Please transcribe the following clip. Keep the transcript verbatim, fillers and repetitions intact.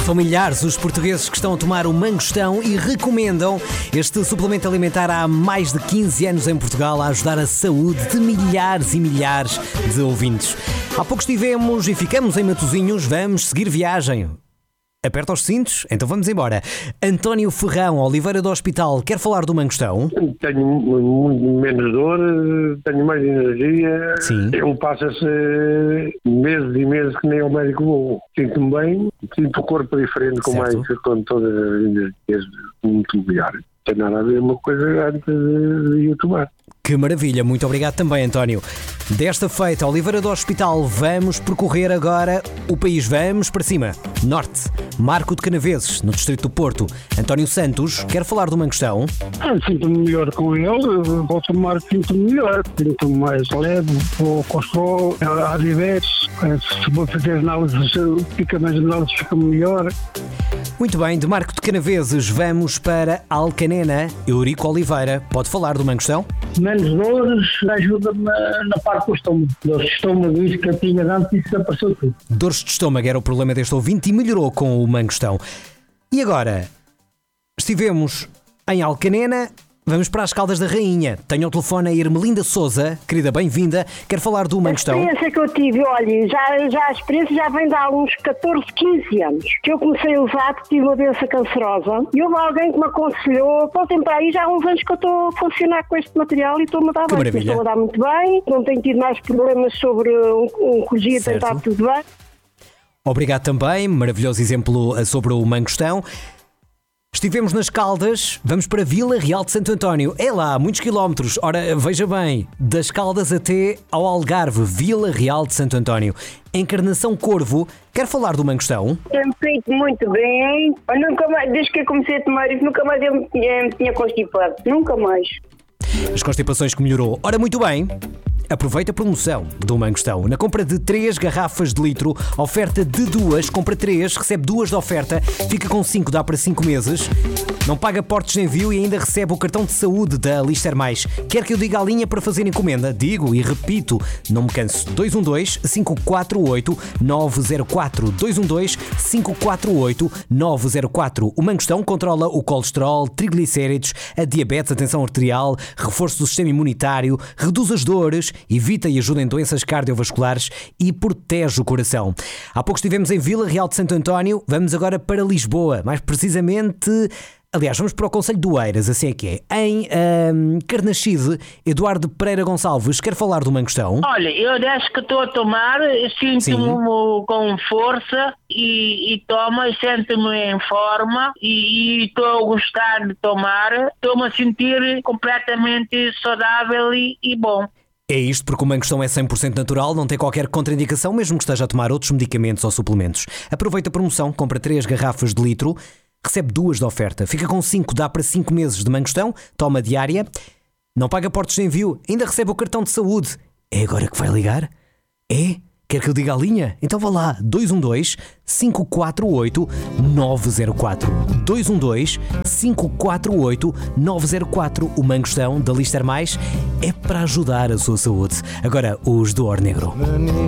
São milhares os portugueses que estão a tomar o Mangostão e recomendam este suplemento alimentar há mais de quinze anos em Portugal a ajudar a saúde de milhares e milhares de ouvintes. Há pouco estivemos e ficamos em Matosinhos, vamos seguir viagem. Aperta os cintos? Então vamos embora. António Ferrão, Oliveira do Hospital, quer falar do Mangostão? Tenho muito menos dor, tenho mais energia. Sim. Eu passo-se meses e meses que nem ao médico vou. Sinto-me bem, sinto o corpo diferente, com Certo. mais, com todas as energias muito lugar. Não tem nada a ver uma coisa antes de, de youtuber. Que maravilha, muito obrigado também, António. Desta feita, Oliveira do Hospital, vamos percorrer agora o país. Vamos para cima. Norte, Marco de Canaveses, no distrito do Porto. António Santos, quer falar do Mangostão? Ah, sinto-me melhor com ele, vou tomar, sinto-me melhor, sinto-me mais leve, vou colesterol, há diabetes, se vou fazer análises, fica mais análises, fica melhor. Muito bem, de Marco de Canaveses, vamos para Alcanena. Eurico Oliveira, pode falar do Mangostão? Menos dores, ajuda-me na, na parte do estômago. Dores de estômago, isso que eu tinha antes, isso apareceu tudo. Dores de estômago era o problema deste ouvinte e melhorou com o Mangostão. E agora, estivemos em Alcanena, vamos para as Caldas da Rainha. Tenho ao telefone a Ermelinda Sousa, querida, bem-vinda, quer falar do A Mangostão? experiência que eu tive, olha, já, já a experiência já vem de há uns catorze, quinze anos, que eu comecei a usar porque tive uma doença cancerosa e houve alguém que me aconselhou, voltem para aí, já há uns anos que eu estou a funcionar com este material e estou-me a dar Que bem, maravilha. estou a dar muito bem, não tenho tido mais problemas sobre oncologia, tem Certo. estado tudo bem. Obrigado também, maravilhoso exemplo sobre o Mangostão. Estivemos nas Caldas, vamos para Vila Real de Santo António. É lá, muitos quilómetros. Ora, veja bem, das Caldas até ao Algarve, Vila Real de Santo António. Encarnação Corvo, quer falar do Mangostão? Tem-me feito muito bem. Eu nunca mais, desde que eu comecei a tomar isso, nunca mais eu me tinha, me tinha constipado. Nunca mais. As constipações que melhorou. Ora, muito bem. Aproveita a promoção do Mangostão. Na compra de três garrafas de litro, oferta de duas, compra três, recebe duas de oferta, fica com cinco, dá para cinco meses. Não paga portos de envio e ainda recebe o cartão de saúde da Lister Mais. Quer que eu diga a linha para fazer encomenda? Digo e repito, não me canso. dois um dois, cinco quatro oito, nove zero quatro. dois um dois, cinco quatro oito, nove zero quatro. O Mangostão controla o colesterol, triglicéridos, a diabetes, a tensão arterial, reforço do sistema imunitário, reduz as dores, evita e ajuda em doenças cardiovasculares e protege o coração. Há pouco estivemos em Vila Real de Santo António, vamos agora para Lisboa, mais precisamente... Aliás, vamos para o Concelho do Eiras, assim é que é. Em um, Carnaxide, Eduardo Pereira Gonçalves, quer falar do Mangostão? Olha, eu desde que estou a tomar, sinto-me com força e, e tomo e sinto-me em forma e estou a gostar de tomar. Estou-me a sentir completamente saudável e, e bom. É isto porque o Mangostão é cem por cento natural, não tem qualquer contraindicação, mesmo que esteja a tomar outros medicamentos ou suplementos. Aproveita a promoção, compra três garrafas de litro, recebe duas de oferta, fica com cinco, dá para cinco meses de Mangostão, toma diária, não paga portos de envio, ainda recebe o cartão de saúde. É agora que vai ligar? É? Quer que eu diga a linha? Então vá lá, dois um dois, cinco quatro oito, nove zero quatro. dois um dois, cinco quatro oito, nove zero quatro. O Mangostão da Lister Mais é para ajudar a sua saúde. Agora, os do Or Negro.